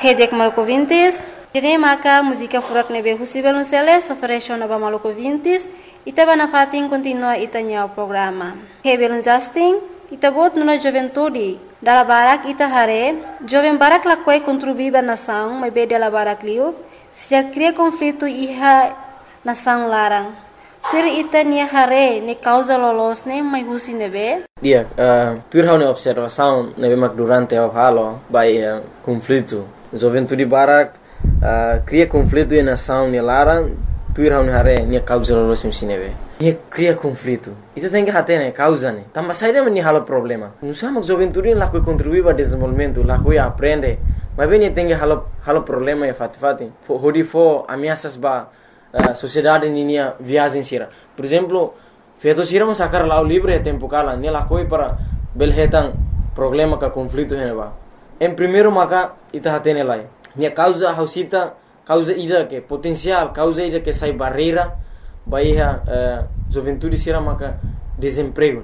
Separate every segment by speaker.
Speaker 1: Hedek Malcovintis, Tine Maka, música furak nebe Husibel Unceles, ofereció Naba Malcovintis, Itaba na fatin continua itanya o programa. Hebel Justin, Itabot nuna juventude, dala barak itahare, jovem barak lakwai contribuiba nação, mas be dala barak liu, se já cria conflito iha nação larang. Tur itania hare, ne causa lolos ne, mas husi nebe?
Speaker 2: Dia, tur hau ne observação nebe mak durante o halo, by conflito. Juventude barak cria conflito e nação ne larang, tur hau ne hare, ne causa lolos ne nebe. Ia cria conflito. Itu tem que hater né, causa né. Também sai daí halo problema. Não sabe que juventude lá que contribui para desenvolvimento, lá que aprende. Mas bem tem que halo problema é fati. Hodi fo ameaças ba sociedade ninia viagem sira. Por exemplo, feito sira mas sacar lá o livro é tempo cala, né lá coi para belhetan problema ka conflito né ba. Em primeiro maka ita hater né lá. Nia causa hausita, causa ida que potencial, causa ida que sai barreira. Bahia juventude sira maka desemprego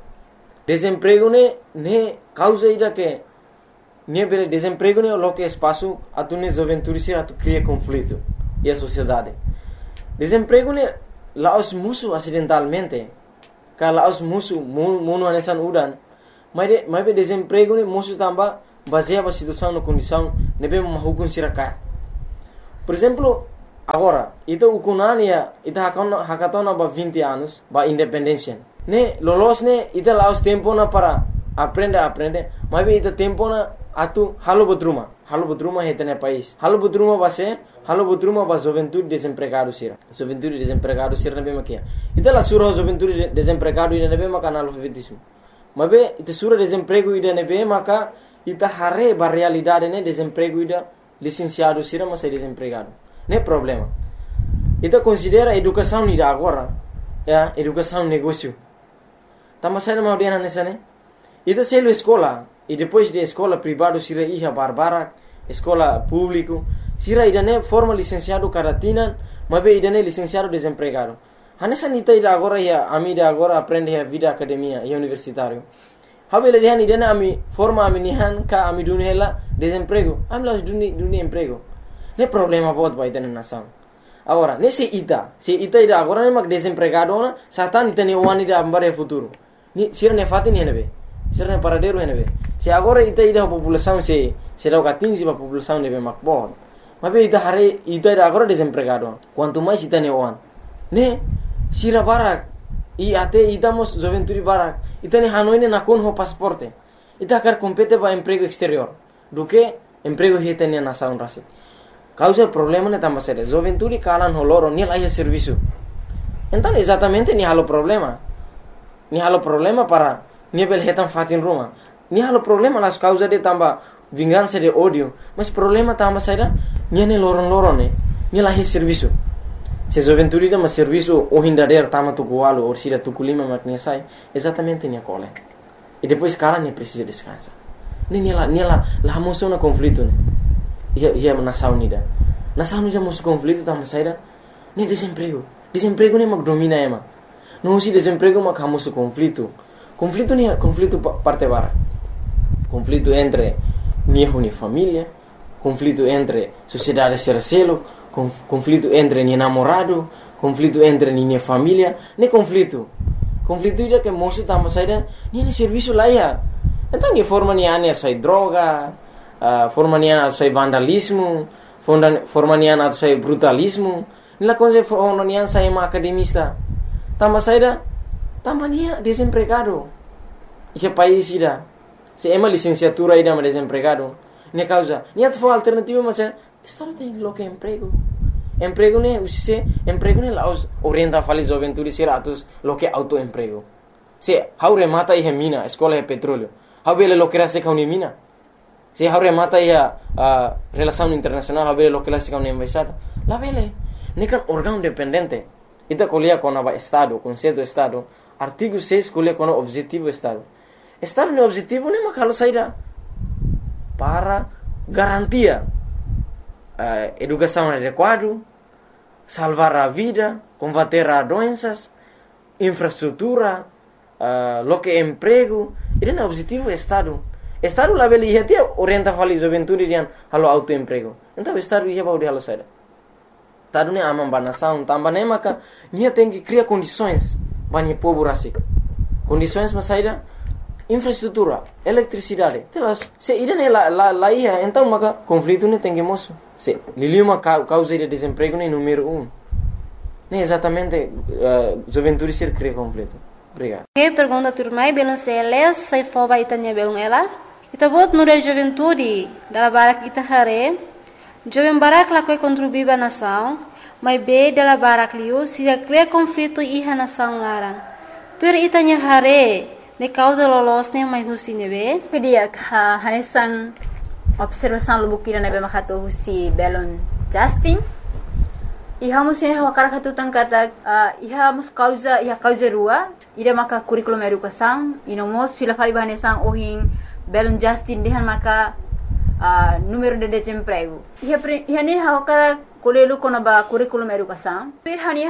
Speaker 2: ne causa ida que ne bele desemprego ne lo que espaço atune juventude sira tu cria conflito e a sociedade desemprego ne laos musu acidentalmente ka laos musu muno anesan udan mas be desemprego ne musu tamba baseia a situação no condição ne be mahukun sira ka por exemplo. Agora, ito ukunania, ito hakatona ba 20 anos, ba independência. Ne, lolos ne, ito laos tempo na para aprende, mas ito tempo na atu halo bodruma hete ne país. Halo bodruma ba juventude desempregado sira. Juventude desempregado sira ne be makia. Ito la sura juventude desempregado ida ne be maka analfabetismo. Mas be ito sura desemprego ida ne be maka ito hare ba realidade ne desemprego ida licenciado sira mas é desempregado. Não é problema. Então considera a educação de agora, educação negócio. Tama sai na audiência nessa né? Então se a escola e depois de escola privada sira iha barbara, escola público, sira ida né forma licenciado caratina, mas be ida né licenciado desempregado. Hanessa nita ida agora ia amida agora aprende a vida academia e universitário. Habele dia ida né ami forma ami nihan ka ami dunela desemprego. Amlas duni emprego. Não é problema bot vai ter na nação. Agora, se ita ida agora nem mag desempregado na, satan ita ne wani da ambare futuro. Ni sira ne fatin ne nebe. Sira ne paradero ne nebe. Se agora ita ida população se dá o 15 para população nebe mag bot. Mas be ita hare ita ida agora desempregado. Quanto mais ita ne wan. Ne sira barak e até ita mos juventude barak. Ita ne hanoi ne nakon ho pasaporte. Ita quer competir para emprego exterior. Do que emprego hita ne nação rasi. Causa problema ne tamba sério. Juventude kalan holoro ni lá serviço. Então exatamente ni halo problema. Ni halo problema para ni belhetan fatin Roma. Ni halo problema las causa de tamba vingança de ódio. Mas problema tamba sério ni ne loron ne. Ni lá serviço. Se juventude de mas serviço o hindader tama tu coalo ou sira tu culima makne sai. Exatamente ni cole. E depois kalan ni precisa descansar. Ni lá moção na conflito ne. Ia nação unida musu conflito tama saída nem desemprego nem mag domina ema não se desemprego mag hamusu conflito nem conflito parte bara conflito entre minha família conflito entre sociedade sercelo conflito entre minha namorado conflito entre minha família nem conflito ida que moço tama saída nem serviço lá ia então que forma ni ane sai droga forma nian atau sai vandalismo, forma nian atau sai brutalismo. Nila coisa forma nian sai uma academista. Tama saída, tama nia desempregado. Esse país ida, se ema licenciatura ida mas desempregado. Ne causa, nia tu alternativa macam, estado tem lo que emprego. Emprego ne usise, emprego ne laos orienta fali juventude seratus lo que autoemprego. Se haure mata ihe mina, escola é petróleo. Haure lo que rasa kauni mina. Se haure mata ia relação internacional haver lo que la siga universidade la vele nekan órgão dependente ita colia com o estado conceito estado artigo 6 colia com o objetivo estado no objetivo nem makalo saída para garantia educação adequada salvar a vida combater as doenças infraestrutura lo que emprego esse é o objetivo estado. Estado lá beli ia tia orienta fali juventude rian halo autoemprego. Então estado ia bauri halo saída. Estado ne amam banação, tambah ne maka nia tem que criar condições bani povo rasik. Condições mas saída infraestrutura, eletricidade. Telas, se ida ne lá ia, então maka conflito ne tem que moço. Se liliuma causa de desemprego ne número 1. Ne exatamente juventude ser cria conflito. Obrigado.
Speaker 1: Que pergunta turmai belum seles sai foba itanya belum ela. Ita bot nura juventude dala barak ita hare. Jovem barak la koi contribuir ba nação, mas be dala barak liu se cria conflito iha nação larang. Tur itanya hare ne causa lolos ne mai husi nebe.
Speaker 3: Pedia hanesan observação lubukira nebe makato husi belon Justin. Iha musin hawakara katutang kata iha mus causa rua ida maka curriculum educação inomos fila fali bahanesang ohin belon Justin dehan maka número de desemprego iha ni hawakara kolelu kono ba curriculum educação ir hani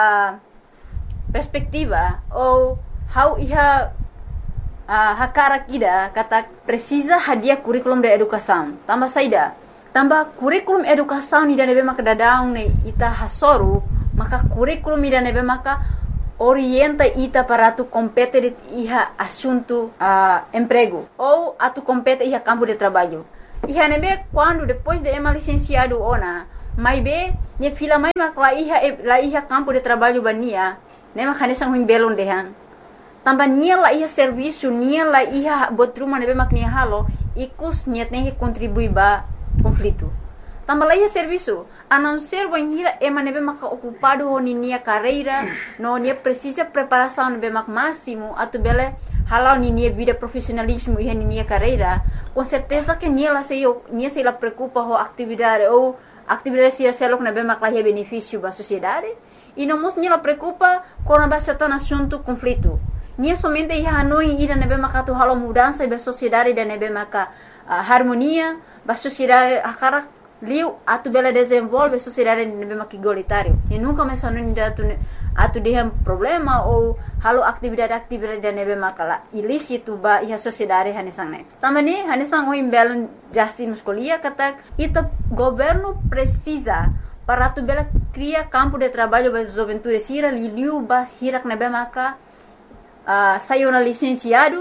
Speaker 3: perspectiva ou how iha hakara kida kata precisa hadia curriculum de educação tambah saida tambah kurikulum educação ida nebe maka dadaung ne ita hasoru maka kurikulum ida nebe maka orienta ita para tu compete iha assunto emprego ou atu compete iha campo de trabalho iha nebe quando depois de ema licenciado ona mai be ne fila mai maka la iha campo de trabalho bania ne maka nesang huim belon dehan tambah nia la iha serviço nia la iha botruma nebe maka nia halo ikus niatnya contribui ba conflito. Tambah lagi serviço, a não ser banhira ema nebe maka ocupado ho ninia carreira, no nia precisa preparação nebe mak máximo, atu bele halau ninia vida profissionalismo e ninia carreira, com certeza que nia se la preocupa ho atividade ou atividade se selok nebe mak lah benefício ba sociedade, e não mos nia la preocupa com a certain assunto conflito. Nia somente ia hanoi ida nebe maka tu halau mudança ba sociedade da nebe maka harmonia ba sociedade akara liu atu bela desenvolve sociedade nebe maka igualitário e nunca mais hanoi atu dehan problema ou halau atividade da nebe maka la ilícito ba ia sociedade hanesang ne tamani hanesang o imbelon Justin Muscolia kata ita governo precisa para atu bela cria campo de trabalho ba juventude sira liu ba hirak nebe maka sayona licenciada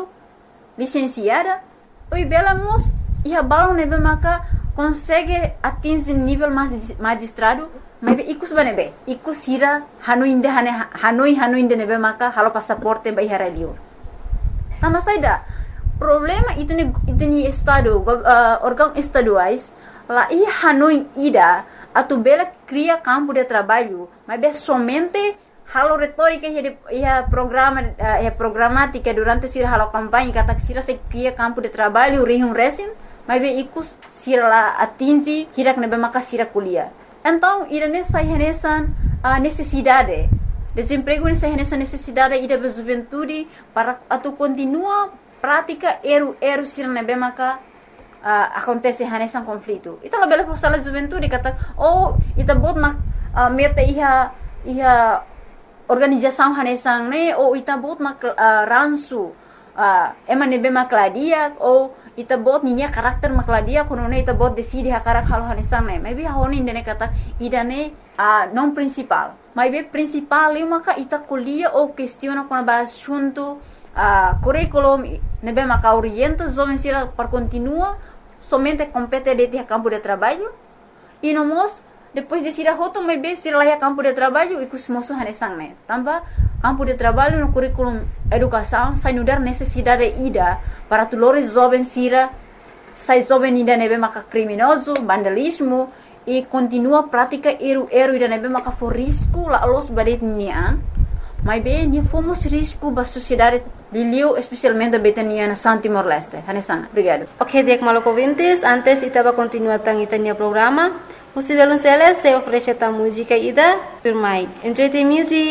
Speaker 3: oi bela mos ia balão nebe maka consegue atingir nível magistrado mas ikus banebe ikus hira hanoi inde nebe maka halo passaporte ba ihara liur tambah saida problema itni estado órgão estaduais lá ia hanoi ida atu bela cria campo de trabalho mas be somente halo retórica ia programática durante sira halo campanha kata sira se cria campo de trabalho rihum resim mas be ikus sira la atingi hirak nebe maka sira kuliah então irane sai hanesan necessidade desemprego sai hanesan necessidade ida be juventude para atu continua prática eru sira nebe maka acontece hanesan conflito ita la bela sala juventude kata ita bot mak meta iha organização hanesang ne ou ita bot mak ransu ema nebe makladia ou ita bot ninya karakter makladia kono ne ita bot decide hakarak halo hanesang ne maybe honi ndene kata idane non principal maybe principal li maka ita kuliah ou questiona kono ba assunto curriculum nebe maka orienta jovem sira para continua somente compete de campo de trabalho e nomos depois de sira hoto maybe sira lah campo de trabalho ikus moso hanesang ne tambah campo de trabalho no curriculum educação sai nudar necessidade ida para tulores jovem sira sai jovem ida nebe maka criminoso vandalismo e continua prática eru ida nebe maka for risco la los badet nian mas bem ni fomos risco ba sociedade Liliu especialmente betania na San Timor-Leste. Hanesang, obrigado.
Speaker 1: Ok, Diek Maloko Vintis, antes itaba continua tang itanya programa. Musivelun Celes se oferece ta música ida, Pirmai. Enjoy the music.